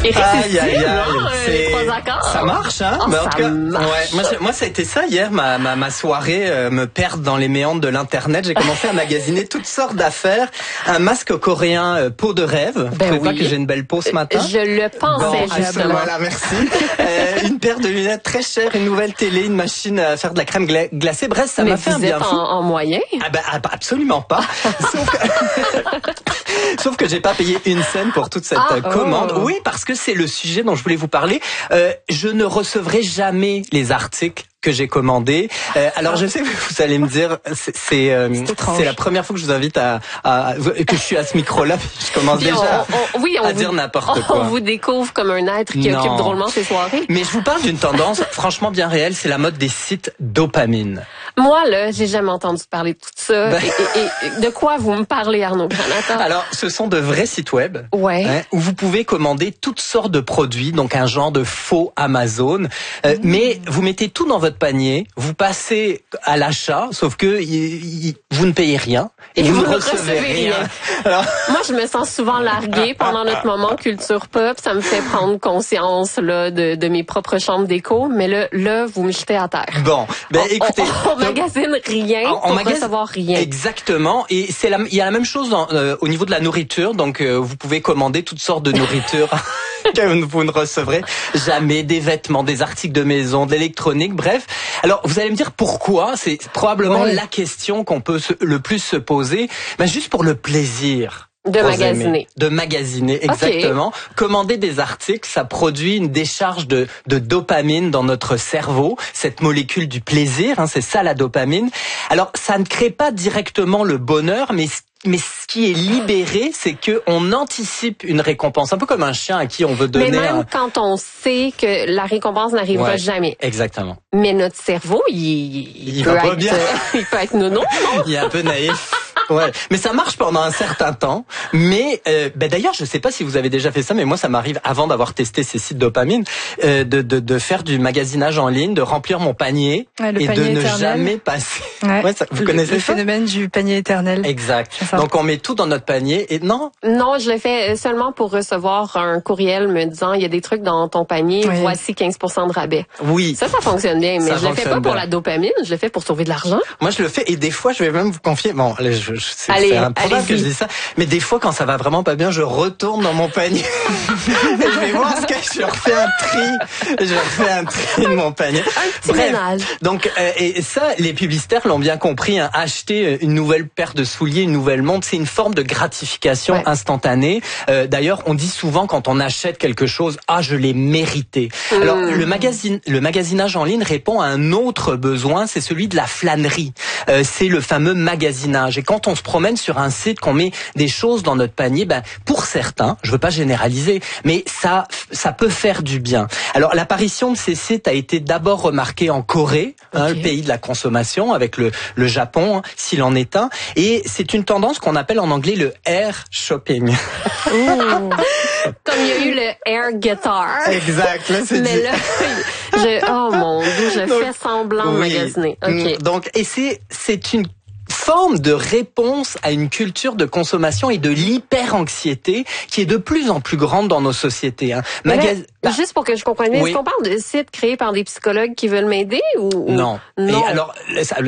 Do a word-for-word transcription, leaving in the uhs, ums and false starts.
Aïe, aïe, aïe. hein, les trois accords. Ça marche, hein? Oh, Mais en ça tout cas, marche. ouais, moi, j'ai- moi, ça a été ça hier, ma, ma, ma soirée, euh, me perdre dans les méandres de l'internet. J'ai commencé à magasiner toutes sortes d'affaires. Un masque coréen euh, peau de rêve. Vous Ben trouvez pas oui. que j'ai une belle peau ce matin? Je le pensais Bon, justement. voilà, merci. Euh, une paire de lunettes très chères, une nouvelle télé, une machine à faire de la crème gla- glacée. Bref, ça Mais m'a fait un vous bien êtes fou. en, en moyen. Ah ben ah, bah, absolument pas. Sauf que, sauf que j'ai pas payé une scène pour toute cette Ah, euh, commande. oh. Oui, parce que c'est le sujet dont je voulais vous parler. Euh, je ne recevrai jamais les articles que j'ai commandés. Euh, alors je sais que vous allez me dire, c'est c'est, euh, c'est la première fois que je vous invite à, à que je suis à ce micro-là. Je commence Puis déjà on, on- oui, on à vous, dire n'importe on quoi. vous découvre comme un être qui Non. occupe drôlement ses soirées. Mais je vous parle d'une tendance franchement bien réelle, c'est la mode des sites dopamine. Moi, là, j'ai jamais entendu parler de tout ça. Ben- Et, et- et de quoi vous me parlez, Arnaud Granata? Alors, ce sont de vrais sites web Ouais. hein, où vous pouvez commander toutes sortes de produits, donc un genre de faux Amazon. Euh, Mmh. Mais vous mettez tout dans votre panier, vous passez à l'achat, sauf que y- y- vous ne payez rien Et vous, vous ne ne recevez recevez rien. rien. Alors, Moi, je me sens souvent larguée pendant notre moment culture pop. Ça me fait prendre conscience là de, de mes propres chambres d'écho. Mais là, là, vous me jetez à terre. bon, ben On- écoutez, on, on donc, magasine rien On- on pour magasine- recevoir rien. Exactement, et c'est la, il y a la même chose dans, euh, au niveau de la nourriture. Donc, euh, vous pouvez commander toutes sortes de nourriture que vous ne recevrez jamais, des vêtements, des articles de maison, de l'électronique, bref. Alors, vous allez me dire pourquoi. C'est probablement Ouais. la question qu'on peut se- le plus se poser. Ben, juste pour le plaisir. De Aux magasiner. aimés. De magasiner, exactement. Commander des articles, ça produit une décharge de, de dopamine dans notre cerveau, cette molécule du plaisir, hein, c'est ça la dopamine. Alors, ça ne crée pas directement le bonheur, mais mais ce qui est libéré, c'est que on anticipe une récompense, un peu comme un chien à qui on veut donner. Mais même un... quand on sait que la récompense n'arrivera Ouais. jamais. Exactement. Mais notre cerveau, il, Il peut va pas être, bien. il peut être nono, non? Il est un peu naïf. Ouais, mais ça marche pendant un certain temps. Mais euh, ben d'ailleurs, je sais pas si vous avez déjà fait ça, mais moi ça m'arrive avant d'avoir testé ces sites dopamine, euh, de, de de faire du magasinage en ligne, de remplir mon panier Ouais, le et panier de ne éternel. jamais passer. Ouais. Ouais, ça, vous Le- connaissez le ça? phénomène du panier éternel. Exact. C'est ça. Donc on met tout dans notre panier et non. Non, je le fais seulement pour recevoir un courriel me disant il y a des trucs dans ton panier, Oui. voici quinze pour cent de rabais. Oui. Ça, ça fonctionne bien, mais Ça je le fais fonctionne pas pour bien. la dopamine, je le fais pour sauver de l'argent. Moi, je le fais et des fois, je vais même vous confier. Bon, allez, je, je, c'est, Allez, c'est improbable allez-y. que je dise ça, mais des fois, quand ça va vraiment pas bien, je retourne dans mon panier et je vais voir ce que je refais un tri. Je refais un tri de mon panier. Un petit Bref, ménage. donc euh, et ça, les publicitaires l'ont bien compris. Hein, acheter une nouvelle paire de souliers, une nouvelle montre, c'est une forme de gratification Ouais. instantanée. Euh, d'ailleurs, on dit souvent quand on achète quelque chose, ah, je l'ai mérité. Mmh. Alors, le magazine, le magasinage en ligne répond à un autre besoin, c'est celui de la flânerie. Euh, c'est le fameux magasinage. Et quand on se promène sur un site, qu'on met des choses dans notre panier, ben pour certains, je veux pas généraliser, mais ça, ça peut faire du bien. Alors, l'apparition de ces sites a été d'abord remarquée en Corée, hein, Ok. le pays de la consommation, avec le, le Japon, hein, s'il en est un. Et c'est une tendance qu'on appelle en anglais le air shopping. Comme il y a eu le air guitar. Exact. Là, c'est Mais dit. là, je, oh mon Dieu, je Donc, fais semblant de oui. magasiner. Mm, OK. Donc, et c'est, c'est une forme de réponse à une culture de consommation et de l'hyper-anxiété qui est de plus en plus grande dans nos sociétés. Hein. Mais là, Magas- bah, juste pour que je comprenne bien, oui. est-ce qu'on parle de sites créés par des psychologues qui veulent m'aider ou ou- non. Non. Et alors, ça-